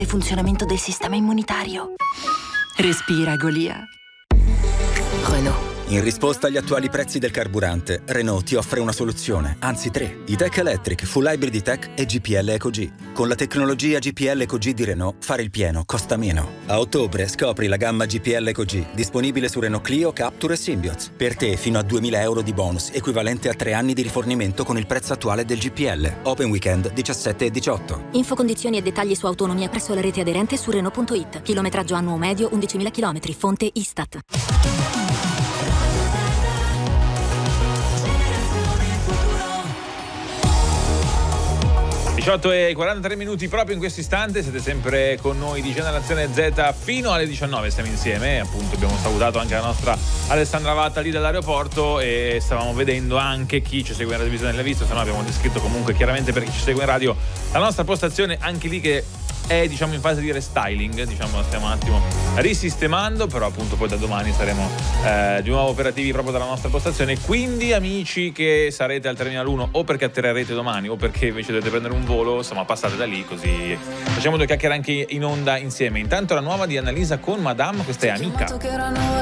il funzionamento del sistema immunitario. Respira, Golia. Renault. In risposta agli attuali prezzi del carburante, Renault ti offre una soluzione, anzi 3. E-Tech Electric, Full Hybrid E-Tech e GPL EcoG. Con la tecnologia GPL EcoG di Renault, fare il pieno costa meno. A ottobre scopri la gamma GPL EcoG, disponibile su Renault Clio, Captur e Symbioz. Per te fino a 2.000 euro di bonus, equivalente a 3 anni di rifornimento con il prezzo attuale del GPL. Open Weekend 17 e 18. Info, condizioni e dettagli su autonomia presso la rete aderente su Renault.it. Chilometraggio annuo medio 11.000 km. Fonte Istat. 18 e 43 minuti proprio in questo istante, siete sempre con noi di Generazione Z fino alle 19, stiamo insieme, appunto abbiamo salutato anche la nostra Alessandra Vatta lì dall'aeroporto e stavamo vedendo anche chi ci segue in radiovisione l'ha visto, se no abbiamo descritto comunque chiaramente per chi ci segue in radio la nostra postazione anche lì che è diciamo in fase di restyling, diciamo la stiamo un attimo risistemando, però appunto poi da domani saremo di nuovo operativi proprio dalla nostra postazione, quindi amici che sarete al Terminal 1 o perché atterrerete domani o perché invece dovete prendere un volo, insomma passate da lì così facciamo due chiacchiere anche in onda insieme. Intanto la nuova di Annalisa con Madame, questa è Amica.